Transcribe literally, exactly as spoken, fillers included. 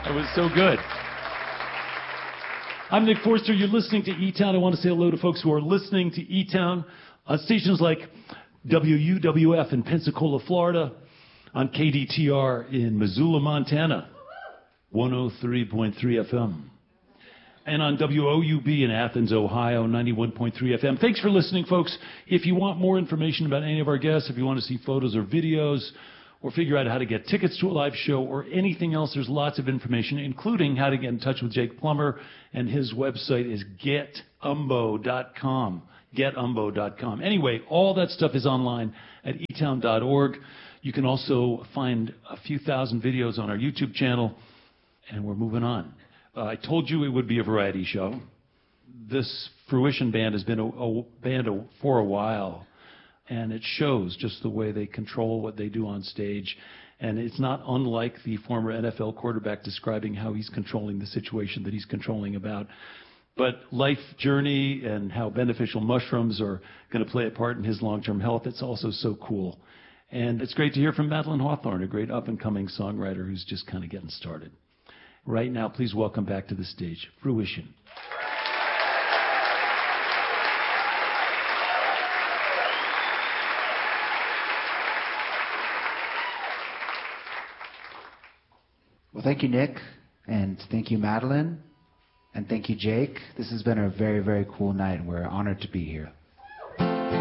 That was so good. I'm Nick Forster. You're listening to E-Town. I want to say hello to folks who are listening to E-Town on stations like W U W F in Pensacola, Florida, on K D T R in Missoula, Montana, one oh three point three F M, and on W O U B in Athens, Ohio, ninety-one point three F M. Thanks for listening, folks. If you want more information about any of our guests, if you want to see photos or videos, or figure out how to get tickets to a live show or anything else, there's lots of information, including how to get in touch with Jake Plummer, and his website is get umbo dot com. get umbo dot com. Anyway, all that stuff is online at e town dot org. You can also find a few thousand videos on our YouTube channel, and we're moving on. Uh, I told you it would be a variety show. This Fruition Band has been a, a band a, for a while. And it shows just the way they control what they do on stage. And it's not unlike the former N F L quarterback describing how he's controlling the situation that he's controlling about. But life journey and how beneficial mushrooms are going to play a part in his long-term health, it's also so cool. And it's great to hear from Madeline Hawthorne, a great up-and-coming songwriter who's just kind of getting started. Right now, please welcome back to the stage, Fruition. Well, thank you, Nick, and thank you, Madeline, and thank you, Jake. This has been a very, very cool night, and we're honored to be here.